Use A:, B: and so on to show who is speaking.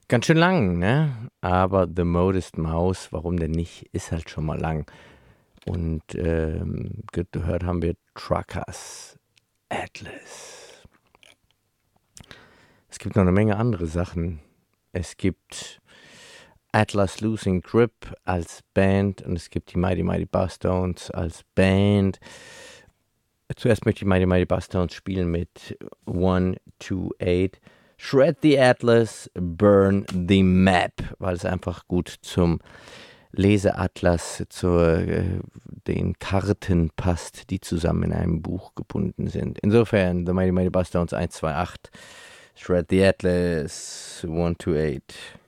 A: Ganz schön lang, ne? Aber The Modest Mouse, warum denn nicht, ist halt schon mal lang. Und gehört haben wir Truckers Atlas. Es gibt noch eine Menge andere Sachen. Es gibt Atlas Losing Grip als Band und es gibt die Mighty Mighty Bosstones als Band. Zuerst möchte ich Mighty Mighty Bosstones spielen mit 128. Shred the Atlas, Burn the Map, weil es einfach gut zum Leseatlas, zu den Karten passt, die zusammen in einem Buch gebunden sind. Insofern, The Mighty Mighty Bosstones 128, Shred the Atlas 128.